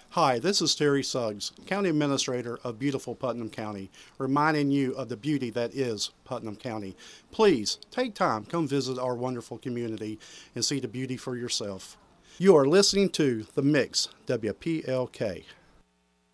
Hi, this is Terry Suggs, County Administrator of beautiful Putnam County, reminding you of the beauty that is Putnam County. Please take time, come visit our wonderful community and see the beauty for yourself. You are listening to The Mix, WPLK.